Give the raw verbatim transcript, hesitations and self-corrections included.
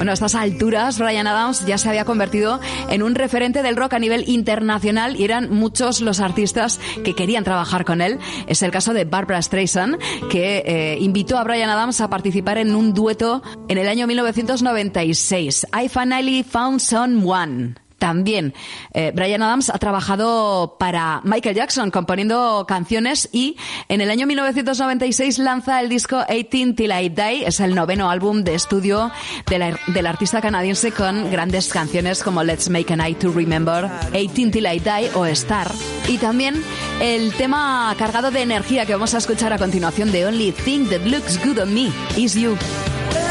Bueno, a estas alturas, Bryan Adams ya se había convertido en un referente del rock a nivel internacional y eran muchos los artistas que querían trabajar con él. Es el caso de Barbra Streisand, que eh, invitó a Bryan Adams a participar en un dueto en el año mil novecientos noventa y seis. I Finally Found Someone. También eh, Bryan Adams ha trabajado para Michael Jackson componiendo canciones y en el año mil novecientos noventa y seis lanza el disco eighteen Till I Die. Es el noveno álbum de estudio de la, del artista canadiense con grandes canciones como Let's Make a Night to Remember, eighteen Till I Die o Star. Y también el tema cargado de energía que vamos a escuchar a continuación, The Only Thing That Looks Good on Me Is You.